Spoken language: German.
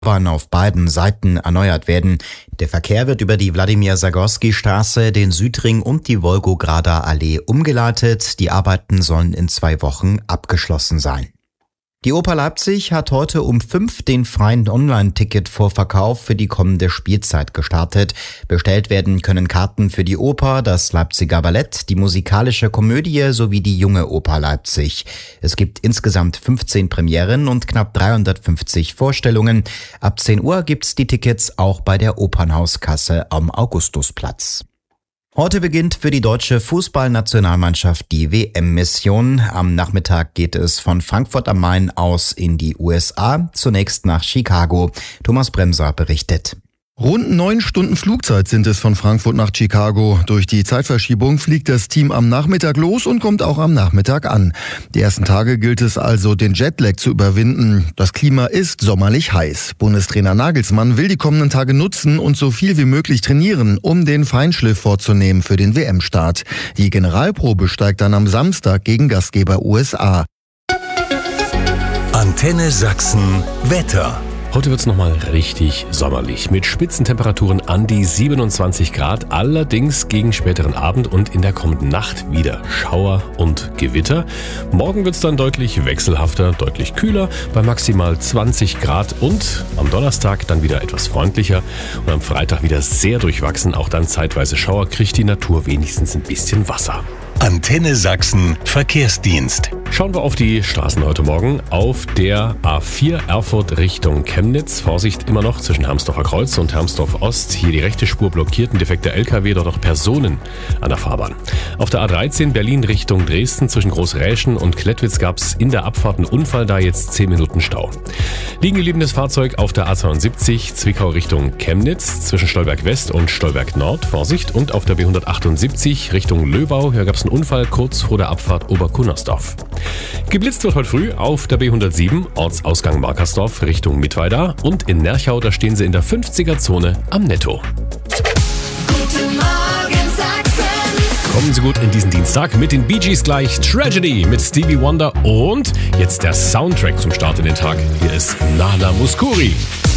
Bahn auf beiden Seiten erneuert werden. Der Verkehr wird über die Wladimir-Sagorski-Straße, den Südring und die Wolgograder Allee umgeleitet. Die Arbeiten sollen in 2 Wochen abgeschlossen sein. Die Oper Leipzig hat heute um 5 den freien Online-Ticket-Vorverkauf für die kommende Spielzeit gestartet. Bestellt werden können Karten für die Oper, das Leipziger Ballett, die musikalische Komödie sowie die Junge Oper Leipzig. Es gibt insgesamt 15 Premieren und knapp 350 Vorstellungen. Ab 10 Uhr gibt's die Tickets auch bei der Opernhauskasse am Augustusplatz. Heute beginnt für die deutsche Fußballnationalmannschaft die WM-Mission. Am Nachmittag geht es von Frankfurt am Main aus in die USA, zunächst nach Chicago. Thomas Bremser berichtet. Rund 9 Stunden Flugzeit sind es von Frankfurt nach Chicago. Durch die Zeitverschiebung fliegt das Team am Nachmittag los und kommt auch am Nachmittag an. Die ersten Tage gilt es also, den Jetlag zu überwinden. Das Klima ist sommerlich heiß. Bundestrainer Nagelsmann will die kommenden Tage nutzen und so viel wie möglich trainieren, um den Feinschliff vorzunehmen für den WM-Start. Die Generalprobe steigt dann am Samstag gegen Gastgeber USA. Antenne Sachsen Wetter. Heute wird's nochmal richtig sommerlich mit Spitzentemperaturen an die 27 Grad, allerdings gegen späteren Abend und in der kommenden Nacht wieder Schauer und Gewitter. Morgen wird's dann deutlich wechselhafter, deutlich kühler bei maximal 20 Grad und am Donnerstag dann wieder etwas freundlicher und am Freitag wieder sehr durchwachsen, auch dann zeitweise Schauer, kriegt die Natur wenigstens ein bisschen Wasser. Antenne Sachsen Verkehrsdienst. Schauen wir auf die Straßen heute Morgen. Auf der A4 Erfurt Richtung Chemnitz. Vorsicht immer noch zwischen Hermsdorfer Kreuz und Hermsdorf Ost. Hier die rechte Spur blockiert, ein defekter LKW, dort auch Personen an der Fahrbahn. Auf der A13 Berlin Richtung Dresden zwischen Großräschen und Klettwitz gab es in der Abfahrt einen Unfall, da jetzt 10 Minuten Stau. Liegen gebliebenes Fahrzeug auf der A72 Zwickau Richtung Chemnitz zwischen Stolberg West und Stolberg Nord. Vorsicht. Und auf der B178 Richtung Löbau. Hier gab es einen Unfall kurz vor der Abfahrt Oberkunnersdorf. Geblitzt wird heute früh auf der B107 Ortsausgang Markersdorf Richtung Mittweida und in Nerchau, da stehen sie in der 50er-Zone am Netto. Guten Morgen Sachsen. Kommen Sie gut in diesen Dienstag mit den Bee Gees gleich. Tragedy mit Stevie Wonder und jetzt der Soundtrack zum Start in den Tag. Hier ist Nana Mouskouri.